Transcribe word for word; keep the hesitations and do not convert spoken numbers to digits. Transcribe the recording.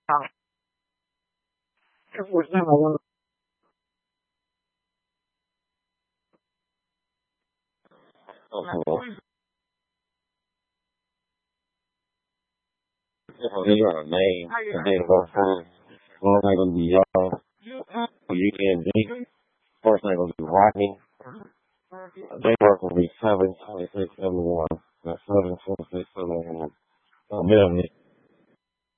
好，这我现在我我最後呢個人呢，人哋個山，我係個二優，you can be, of course I will be walking. They work will be seven twenty six seventy one. That's seven twenty six seventy one. Oh, man.